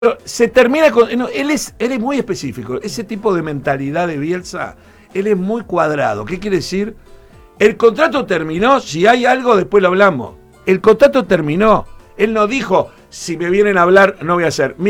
Se termina con. No, él es muy específico. Ese tipo de mentalidad de Bielsa, él es muy cuadrado. ¿Qué quiere decir? El contrato terminó, si hay algo, después lo hablamos. El contrato terminó. Él no dijo, si me vienen a hablar, no voy a hacer.